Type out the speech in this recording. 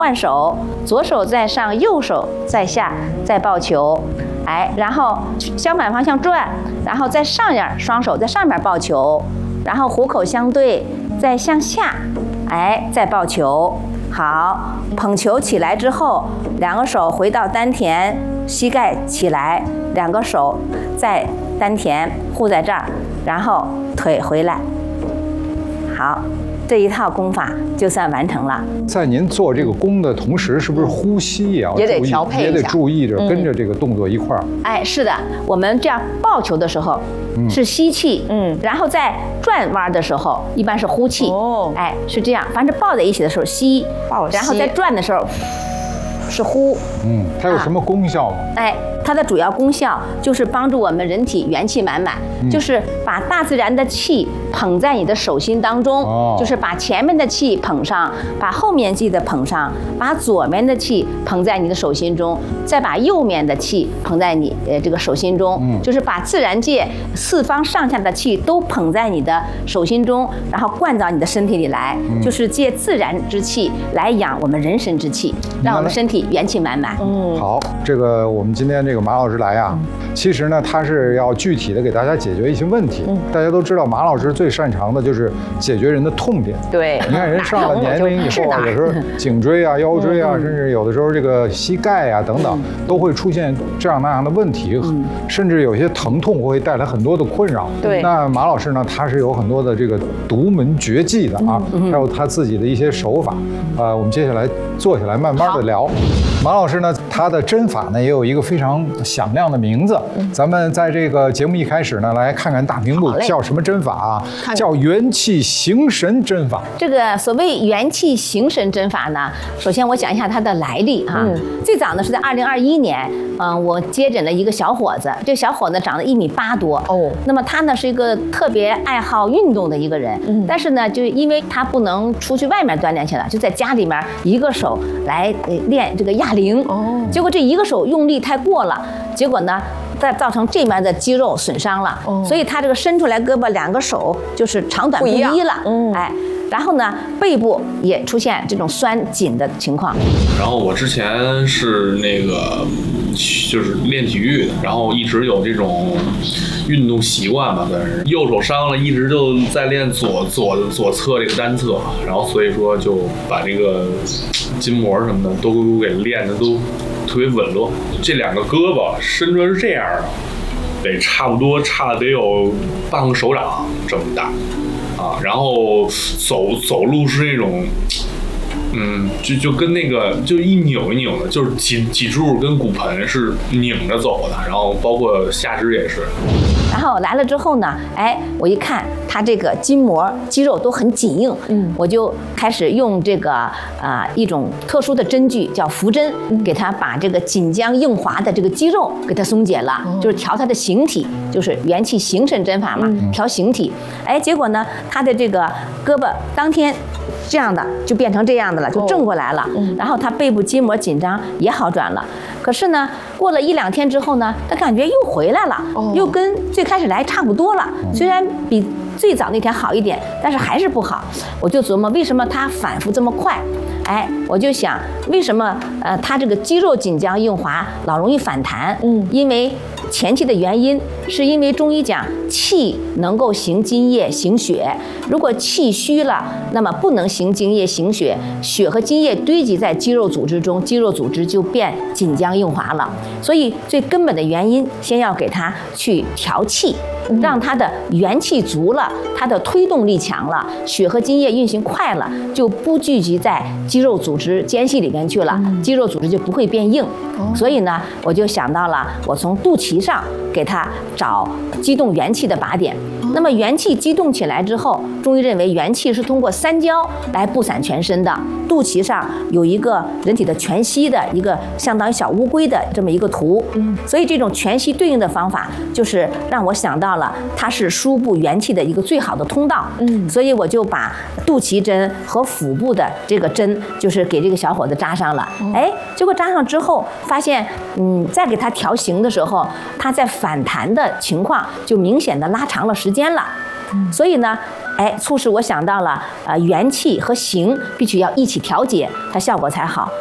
换手，左手在上，右手在下，再抱球，哎，然后相反方向转，然后在上面双手在上面抱球，然后虎口相对，再向下，哎，再抱球。好，捧球起来之后，两个手回到丹田，膝盖起来，两个手在丹田护在这儿，然后腿回来。好。这一套功法就算完成了。 在您做这个功的同时，是不是呼吸也要也得调配一下， 也得注意着跟着这个动作一块儿？ 哎，是的，我们这样抱球的时候是吸气，然后在转弯的时候一般是呼气，哎，是这样。凡是抱在一起的时候吸，然后在转的时候是呼。 它有什么功效吗？ 哎。它的主要功效就是帮助我们人体元气满满，就是把大自然的气捧在你的手心当中，就是把前面的气捧上，把后面气的捧上，把左面的气捧在你的手心中，再把右面的气捧在你这个手心中，就是把自然界四方上下的气都捧在你的手心中，然后灌到你的身体里来，就是借自然之气来养我们人身之气，让我们身体元气满满。 好，这个我们今天这个马老师来啊，其实呢，他是要具体的给大家解决一些问题。大家都知道，马老师最擅长的就是解决人的痛点。 对， 你看人上了年龄以后啊，有时候颈椎啊、腰椎啊，甚至有的时候这个膝盖啊等等，都会出现这样那样的问题，甚至有些疼痛会带来很多的困扰。 对， 那马老师呢，他是有很多的这个独门绝技的啊，还有他自己的一些手法。我们接下来坐下来慢慢的聊。马老师呢，他的针法呢也有一个非常响亮的名字。咱们在这个节目一开始呢，来看看大屏幕叫什么针法啊？叫元气形神针法。 这个所谓元气形神针法呢，首先我讲一下它的来历哈。最早呢是在2021年，我接诊了一个小伙子，这小伙子长得1.8米多哦。那么他呢是一个特别爱好运动的一个人，但是呢就因为他不能出去外面锻炼去了，就在家里面一个手来练这个哑铃。结果这一个手用力太过了，结果呢再造成这面的肌肉损伤了，所以他这个伸出来胳膊两个手就是长短不一了，哎，然后呢背部也出现这种酸紧的情况。 然后我之前是那个就是练体育的，然后一直有这种运动习惯吧，但是右手伤了，一直就在练左侧这个单侧，然后所以说就把这个筋膜什么的都给练的都特别稳落。这两个胳膊伸出来是这样的，得差不多差得有半个手掌这么大啊，然后走路是那种。就跟那个就一扭一扭的，就是脊柱跟骨盆是拧着走的，然后包括下肢也是。 然后来了之后呢，哎，我一看他这个筋膜肌肉都很紧硬，我就开始用这个一种特殊的针具叫浮针，给他把这个紧僵硬滑的这个肌肉给他松解了，就是调他的形体，就是元气形神针法嘛，调形体。哎，结果呢，他的这个胳膊当天这样的就变成这样的了，就正过来了。然后他背部筋膜紧张也好转了。可是呢，过了1、2天之后呢，他感觉又回来了，又跟最开始来差不多了。虽然比最早那天好一点，但是还是不好。我就琢磨为什么他反复这么快。哎，我就想为什么他这个肌肉紧张硬滑老容易反弹？因为前期的原因是因为中医讲气能够行津液行血，如果气虚了，那么不能行津液行血，血和津液堆积在肌肉组织中，肌肉组织就变紧僵硬滑了。所以最根本的原因，先要给它去调气，让它的元气足了，它的推动力强了，血和津液运行快了，就不聚集在肌肉组织间隙里面去了，肌肉组织就不会变硬。所以呢，我就想到了，我从肚脐上给它找激动元气的靶点。那么元气激动起来之后，中医认为元气是通过三焦来布散全身的。肚脐上有一个人体的全息的一个相当于小乌龟的这么一个图，所以这种全息对应的方法，就是让我想到了它是输布元气的一个最好的通道。所以我就把肚脐针和腹部的这个针，就是给这个小伙子扎上了。哎，结果扎上之后，发现再给他调形的时候，他在反弹的情况就明显的拉长了时间了。所以呢， 哎，促使我想到了元气和形必须要一起调节，它效果才好。